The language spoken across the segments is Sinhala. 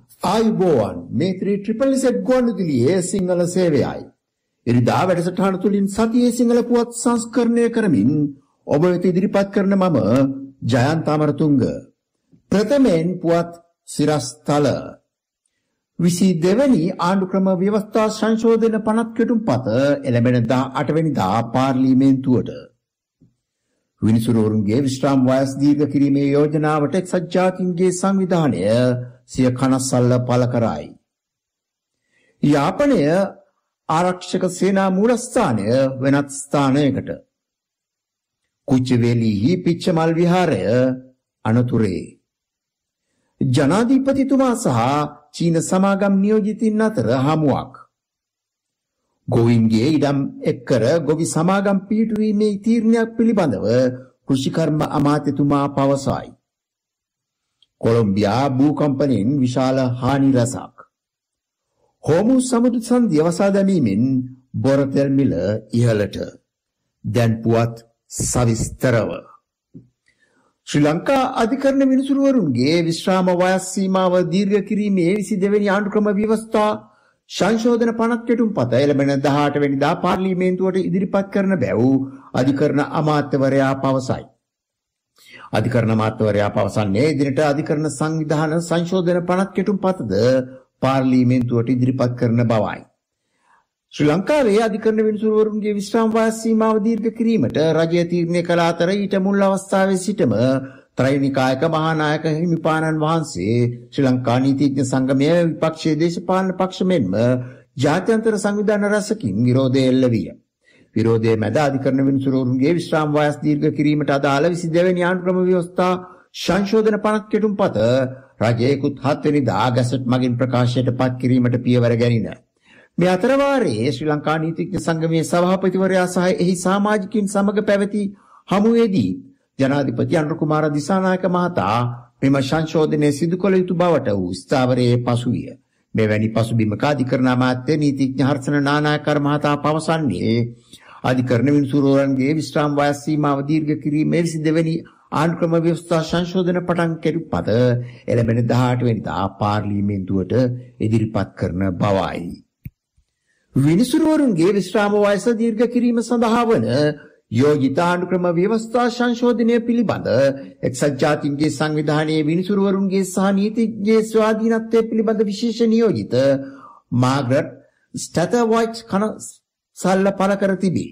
ආයුබෝවන් මේ 3ZZZ ගුවන්විදුලියේ සිංහල සේවයයි. ඉරිදා වැඩසටහන තුලින් සතියේ සිංහල පුවත් සංස්කරණය කරමින් ඔබ වෙත ඉදිරිපත් කරන මම ජයන්ත අමරතුංග. ප්‍රථමයෙන් පුවත් සිරස්තල 22 වෙනි ආණ්ඩුක්‍රම ව්‍යවස්ථා සංශෝධන පනත් කෙටුම්පත එළඹෙන 18 වෙනිදා පාර්ලිමේන්තුවට විනිසුරුවරුන්ගේ විශ්‍රාම වයස් දීර්ඝ කිරීමේ යෝජනාවට එක්සත් ජාතීන්ගේ සංවිධානය සිය කනස්සල්ල පළ කරයි. යාපනය ආරක්ෂක සේනා මූලස්ථානය වෙනත් ස්ථානයකට. කුච්චවේලීහි පිච්චමල් විහාරය අනතුරේ. ජනාධිපතිතුමා සහ චීන සමාගම් නියෝජිතින් අතර හමුවක්. ගොවීන්ගේ ඉඩම් එක්කර ගොවි සමාගම් පිහිටුවීමේ තීරණයක් පිළිබඳව කෘෂිකර්ම අමාත්‍යතුමා පවසයි. කොලොම්බියා භූකම්පනයෙන් විශාල හානි රැසක්. හෝමු සමුද්‍ර සංධිය වසා දැමීමෙන් බොරතෙල් මිල ඉහළට. දැන් පුවත් සවිස්තරව. ශ්‍රී ලංකා අධිකරණ විනිසුරුවරුන්ගේ විශ්‍රාම වයස් සීමාව දීර්ඝ කිරීමේ 22 වෙනි ආණ්ඩුක්‍රම ව්‍යවස්ථා සංශෝධන පනත් කෙටුම්පත එළඹෙන 18 වෙනිදා පාර්ලිමේන්තුවට ඉදිරිපත් කරන බැව් අධිකරණ අමාත්‍යවරයා පවසයි. අධිකරණ අමාත්‍යවරයා පවසන්නේ දිනට අධිකරණ සංවිධාන සංශෝධන පනත් කෙටුම්පතද පාර්ලිමේන්තුවට ඉදිරිපත් කරන බවයි. ශ්‍රී ලංකාවේ අධිකරණ විනිසුරුවරුන්ගේ විශ්‍රාම වයස් සීමාව දීර්ඝ කිරීමට රජය තීරණය කළ අතර ඊට මුල් අවස්ථාවේ සිටම ත්‍රිනිකායක මහානායක හිමිපාණන් වහන්සේ ශ්‍රී ලංකා නීතිඥ සංගමය විපක්ෂයේ දේශපාලන පක්ෂ මෙන්ම ජාත්‍යන්තර සංවිධාන රැසකින් විරෝධය එල්ල විය. විරෝධයේ මැද අධිකරණ විනිසුරුවරුන්ගේ විශ්‍රාම වයස් දීර්ඝ කිරීමට අදාළ 22 වෙනි ආණ්ඩුක්‍රම ව්‍යවස්ථා සංශෝධන පනත් කෙටුම්පත රජයේ 7 වෙනිදා ගැසට් මගින් ප්‍රකාශයට පත් කිරීමට පියවර ගැනින. මේ අතරවාරයේ ශ්‍රී ලංකා නීතිඥ සංගමයේ සභාපතිවරයා සහ එහි සමාජිකින් සමග පැවති හමුවේදී ජනාධිපති අනුර කුමාර දිසානායක මහතා මෙම සංශෝධනය සිදු කළ යුතු බවට වූ ස්ථාවරයේ පසුවිය. මෙවැනි පසුබිමක අධිකරණ අමාත්‍ය නීතිඥ හර්ෂණ නානායකර මහතා පවසන්නේ අධිකරණ විනිසුරුවරුන්ගේ විශ්‍රාම වයස් සීමාව දීර්ඝ කිරීමේ 22 වෙනි ආණ්ඩුක්‍රම ව්‍යවස්ථා සංශෝධන පටන් කෙටුම්පත එළඹෙන 18 වෙනිදා පාර්ලිමේන්තුවට ඉදිරිපත් කරන බවයි. විනිසුරුවරුන්ගේ විශ්‍රාම වයස දීර්ඝ කිරීම සඳහා වන යෝජිත ආණ්ඩුක්‍රම ව්‍යවස්ථා සංශෝධනය පිළිබඳ එක්සත් ජාතීන්ගේ සංවිධානයේ විනිසුරුවරුන්ගේ සහ නීතිඥගේ ස්වාධීනත්වය පිළිබඳ විශේෂ නියෝජිත මාග්‍රට් ස්ටැතර්වයිට් කනස්සල්ල පළ කර තිබේ.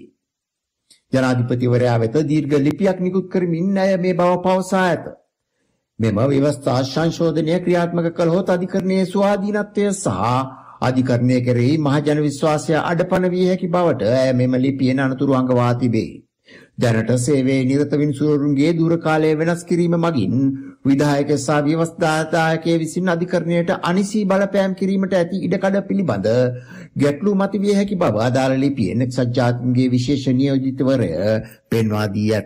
ජනාධිපතිවරයා වෙත දීර්ඝ ලිපියක් නිකුත් කරමින් ඇය මේ බව පවසා ඇත. මෙම ව්‍යවස්ථා සංශෝධනය ක්‍රියාත්මක කළහොත් අධිකරණයේ ස්වාධීනත්වය සහ අධිකරණය කෙරෙහි මහජන විශ්වාසය අඩපණ විය හැකි බවට ඇය මෙම ලිපියෙන් අනතුරු අඟවා තිබේ. දැනට සේවයේ නිරත විනිසුරුවරුන්ගේ දුර කාලය වෙනස් කිරීම මගින් විධායක සහ ව්‍යවස්ථාදායකයේ විසින් අධිකරණයට අනිසි බලපෑම් කිරීමට ඇති ඉඩකඩ පිළිබඳ ගැටලු මතුවිය හැකි බව අදාළ ලිපියෙන් එක්සත් ජාතීන්ගේ විශේෂ නියෝජිතවරය පෙන්වා දී ඇත.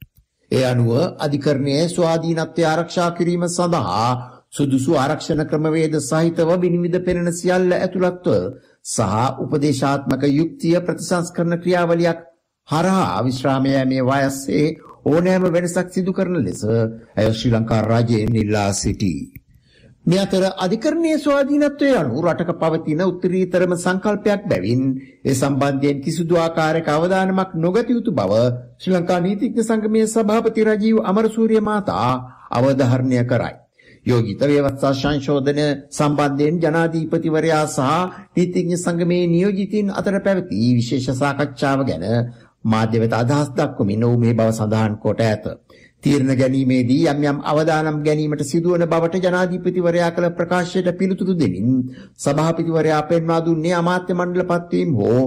ඒ අනුව අධිකරණයේ ස්වාධීනත්වය ආරක්ෂා කිරීම සඳහා සුදුසු ආරක්ෂණ ක්‍රමවේද සහිතව විනිවිද පෙනෙන සියල්ල ඇතුළත්ව සහ උපදේශාත්මක යුක්තිය ප්‍රතිසංස්කරණ ක්‍රියාවලියක් හරහා විශ්‍රාම යෑමේ වයසේ ඕනෑම වෙනසක් සිදු කරන ලෙස ඇය ශ්‍රී ලංකා රජයෙන් ඉල්ලා සිටී. මේ අතර අධිකරණයේ ස්වාධීනත්වය අනුව රටක පවතින උත්තරීතරම සංකල්පයක් බැවින් ඒ සම්බන්ධයෙන් කිසිදු ආකාරයක අවධානමක් නොගත යුතු බව ශ්‍රී ලංකා නීතිඥ සංගමයේ සභාපති රජීව් අමරසූරිය මහතා අවධාරණය කරයි. යෝජිත ව්‍යවස්ථා සංශෝධන සම්බන්ධයෙන් ජනාධිපතිවරයා සහ නීතිඥ සංගමේ නියෝජිතින් අතර පැවති විශේෂ සාකච්ඡාව ගැන මාධ්‍ය වෙත අදහස් දක්වමින් ඔහු මේ බව සඳහන් කොට ඇත. තීරණ ගැනීමේදී යම් අවදානම් ගැනීමට සිදුවන බවට ජනාධිපතිවරයා කළ ප්‍රකාශයට පිළිතුරු දෙමින් සභාපතිවරයා පෙන්වා දුන්නේ අමාත්‍ය මණ්ඩල පත්වීම හෝ